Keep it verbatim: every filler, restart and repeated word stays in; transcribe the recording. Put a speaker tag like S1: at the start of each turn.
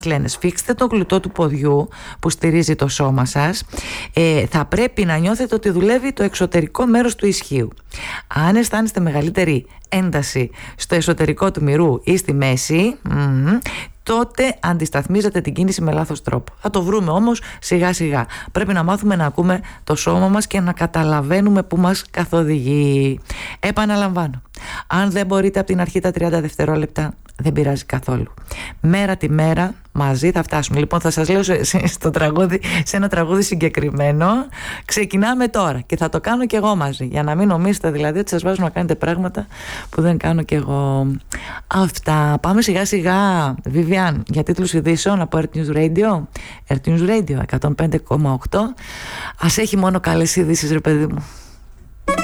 S1: λένε σφίξτε το γλουτό του ποδιού που στηρίζει το σώμα σας. ε, θα πρέπει να νιώθετε ότι δουλεύει το εξωτερικό μέρος του ισχύου. Αν αισθάνεστε μεγαλύτερη ένταση στο εσωτερικό του μυρού ή στη μέση, mm, τότε αντισταθμίζετε την κίνηση με λάθος τρόπο. Θα το βρούμε όμως σιγά σιγά. Πρέπει να μάθουμε να ακούμε το σώμα μας και να καταλαβαίνουμε που μας καθοδηγεί. Επαναλαμβάνω, αν δεν μπορείτε από την αρχή τα τριάντα δευτερόλεπτα, δεν πειράζει καθόλου. Μέρα τη μέρα μαζί θα φτάσουμε. Λοιπόν, θα σας λέω σε, σε, στο τραγούδι, σε ένα τραγούδι συγκεκριμένο. Ξεκινάμε τώρα και θα το κάνω κι εγώ μαζί. Για να μην νομίζετε δηλαδή ότι σας βάζω να κάνετε πράγματα που δεν κάνω κι εγώ. Αυτά. Πάμε σιγά σιγά, Βιβιάν, για τίτλους ειδήσεων από Earth News Radio. Earth News Radio εκατόν πέντε κόμμα οκτώ. Ας έχει μόνο καλές ειδήσεις, ρε παιδί μου.